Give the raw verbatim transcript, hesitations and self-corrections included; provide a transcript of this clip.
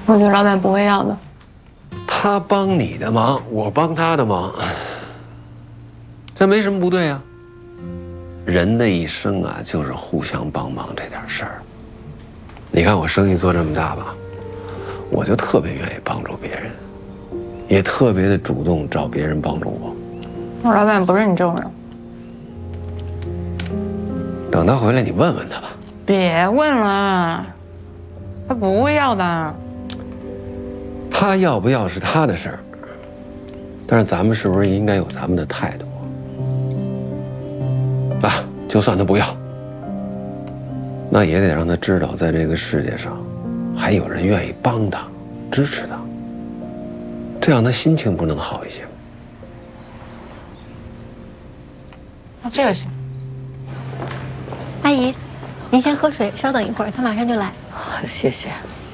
我觉得老板不会要的。 他帮你的忙，我帮他的忙，这没什么不对啊。人的一生啊，就是互相帮忙这点事儿。你看我生意做这么大吧，我就特别愿意帮助别人，也特别的主动找别人帮助我。 我老板不是你这种人。 等他回来，你问问他吧。 别问了，他不会要的。 他要不要是他的事儿，但是咱们是不是应该有咱们的态度啊？就算他不要，那也得让他知道，在这个世界上，还有人愿意帮他、支持他，这样他心情不能好一些吗？ 那这个行。 阿姨，您先喝水，稍等一会儿，他马上就来。 好，谢谢。